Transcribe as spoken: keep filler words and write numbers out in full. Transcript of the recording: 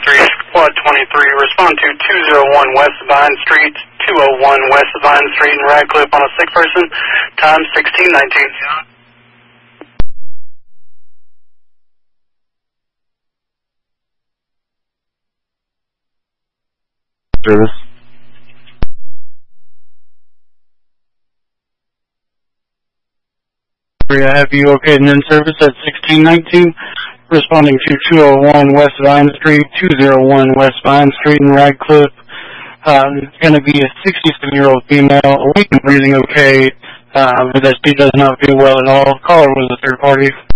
three, Quad twenty-three, respond to two oh one West Vine Street, two oh one West Vine Street in Radcliffe on a sick person, time sixteen nineteen. Service. I have you okay and in service at sixteen nineteen, responding to two oh one West Vine Street, two oh one West Vine Street in Radcliffe. Um, it's going to be a sixty-seven-year-old female, awake and breathing okay, um, but that she does not feel well at all. Caller was a third party.